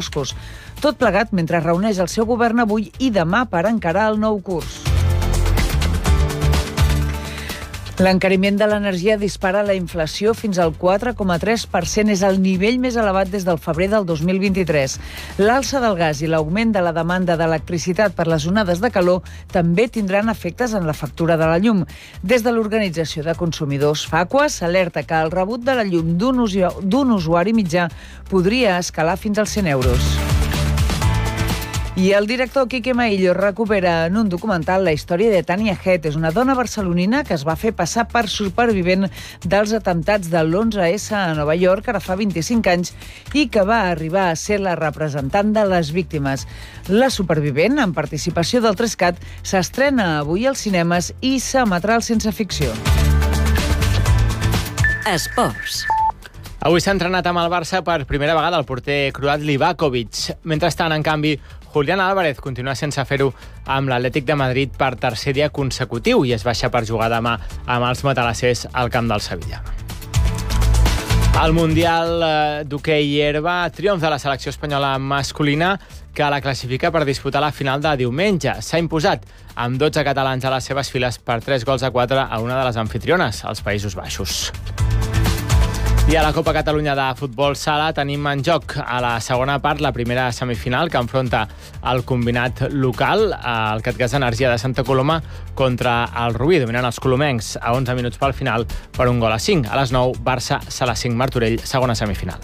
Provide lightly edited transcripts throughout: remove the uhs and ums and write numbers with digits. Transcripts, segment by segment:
boscos. Tot plegat mentre reuneix el seu govern avui i demà per encarar el nou curs. L'encariment de l'energia dispara la inflació fins al 4,3%. És el nivell més elevat des del febrer del 2023. L'alça del gas i l'augment de la demanda d'electricitat per les onades de calor també tindran efectes en la factura de la llum. Des de l'Organització de Consumidors FACUA s'alerta que el rebut de la llum d'un usuari mitjà podria escalar fins als 100 euros. I el director Quique Maillo recupera en un documental la història de Tania Het. És una dona barcelonina que es va fer passar per supervivent dels atemptats de l'11S a Nova York ara fa 25 anys i que va arribar a ser la representant de les víctimes. La supervivent, amb participació del 3CAT, s'estrena avui als cinemes i s'emetrà al Sense Ficció. Esports. Avui s'ha entrenat amb el Barça per primera vegada el porter croat Livakovic. Mentrestant, en canvi, Julián Álvarez continua sense fer-ho amb l'Atlètic de Madrid per tercer dia consecutiu i es baixa per jugar demà amb els matalassers al camp del Sevilla. Al Mundial d'hoquei herba, triomf de la selecció espanyola masculina que la classifica per disputar la final de diumenge. S'ha imposat amb 12 catalans a les seves files per 3-4 a una de les anfitriones, els Països Baixos. I a la Copa Catalunya de Futbol Sala tenim en joc a la segona part la primera semifinal que enfronta el combinat local, el Catgas Energia de Santa Coloma, contra el Rubí, dominant els colomencs a 11 minuts pel final per 1-5. A les 9, Barça, Sala 5, Martorell, segona semifinal.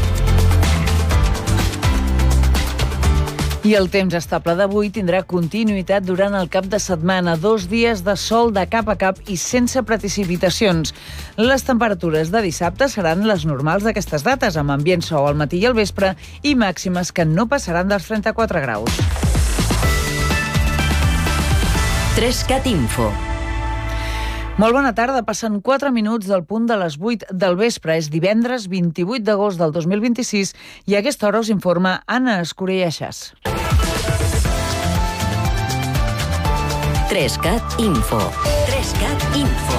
I el temps estable d'avui tindrà continuïtat durant el cap de setmana. 2 dies de sol de cap a cap i sense precipitacions. Les temperatures de dissabte seran les normals d'aquestes dates, amb ambient suau al matí i al vespre i màximes que no passaran dels 34 graus. 3CAT Info. Molt bona tarda, passen 4 minuts del punt de les 8 del vespre. És divendres 28 d'agost del 2026 i a aquesta hora us informa Anna Escurell Aixàs. 3CAT Info. 3CAT Info.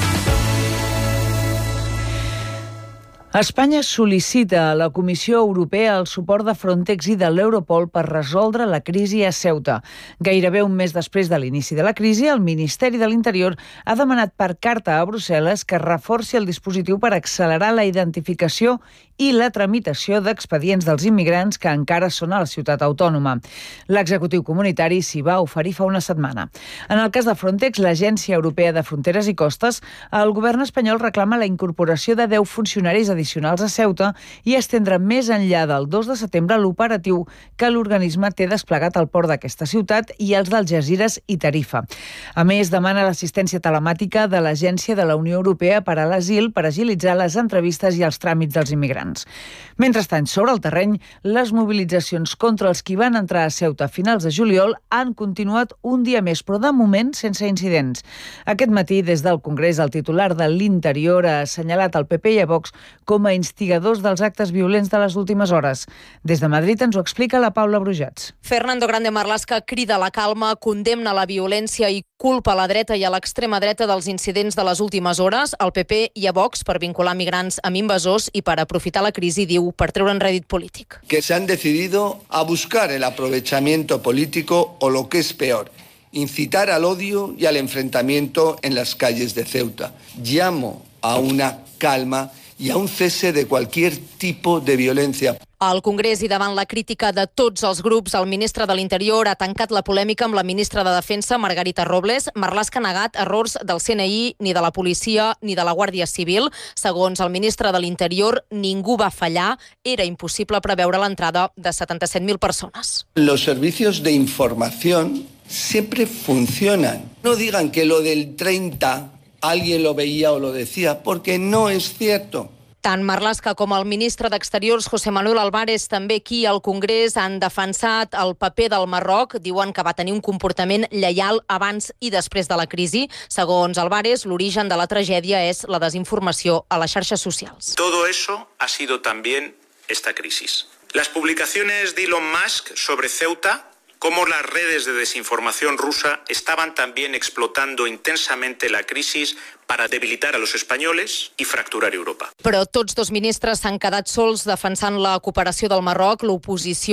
Espanya sol·licita a la Comissió Europea el suport de Frontex i de l'Europol per resoldre la crisi a Ceuta. Gairebé un mes després de l'inici de la crisi, el Ministeri de l'Interior ha demanat per carta a Brussel·les que reforci el dispositiu per accelerar la identificació i la tramitació d'expedients dels immigrants que encara són a la ciutat autònoma. L'executiu comunitari s'hi va oferir fa una setmana. En el cas de Frontex, l'Agència Europea de Fronteres i Costes, el govern espanyol reclama la incorporació de 10 funcionaris addicionals a Ceuta i estendre més enllà del 2 de setembre l'operatiu que l'organisme té desplegat al port d'aquesta ciutat i els d'Algesires i Tarifa. A més, demana l'assistència telemàtica de l'Agència de la Unió Europea per a l'Asil per agilitzar les entrevistes i els tràmits dels immigrants. Mentrestant, sobre el terreny, les mobilitzacions contra els que van entrar a Ceuta a finals de juliol han continuat un dia més, però de moment sense incidents. Aquest matí, des del Congrés, el titular de l'Interior ha assenyalat el PP i a Vox com a instigadors dels actes violents de les últimes hores. Des de Madrid ens ho explica la Paula Brujats. Fernando Grande Marlaska crida a la calma, condemna la violència i culpa a la dreta i a l'extrema dreta dels incidents de les últimes hores, al PP i a Vox per vincular migrants amb invasors i per aprofitar la crisi, diu, per treure'n rèdit polític. Que se han decidido a buscar el aprovechamiento político o lo que es peor, incitar al odio y al enfrentamiento en las calles de Ceuta. Llamo a una calma y a un cese de cualquier tipo de violencia. Al Congrés i davant la crítica de tots els grups, el ministre de l'Interior ha tancat la polèmica amb la ministra de Defensa, Margarita Robles. Marlaska ha negat errors del CNI, ni de la policia, ni de la Guàrdia Civil. Segons el ministre de l'Interior, ningú va fallar. Era impossible preveure l'entrada de 77.000 persones. Los servicios de información siempre funcionan. No digan que lo del 30 alguien lo veía o lo decía, porque no es cierto. Tant Marlaska com el ministre d'Exteriors, José Manuel Álvarez, també aquí al Congrés han defensat el paper del Marroc. Diuen que va tenir un comportament lleial abans i després de la crisi. Segons Álvarez, l'origen de la tragèdia és la desinformació a les xarxes socials. Todo eso ha sido también esta crisis. Las publicaciones de Elon Musk sobre Ceuta, cómo las redes de desinformación rusa estaban también explotando intensamente la crisis para debilitar a los españoles y fracturar Europa. Però tots dos ministres s'han quedat sols defensant la cooperació del Marroc. L'oposició